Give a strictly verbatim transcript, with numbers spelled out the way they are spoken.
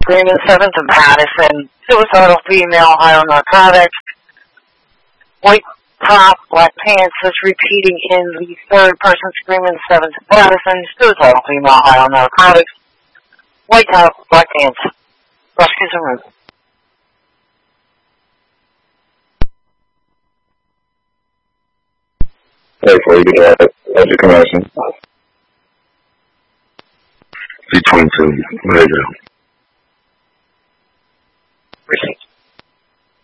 Screaming seventh of Madison, suicidal female, high on narcotics, white top, black pants, is repeating in the third person, Screaming seventh of Madison, suicidal female, high on narcotics, white top, black pants, rescues en route. Hey, before you get that, that's your connection. C twenty-two, there you go.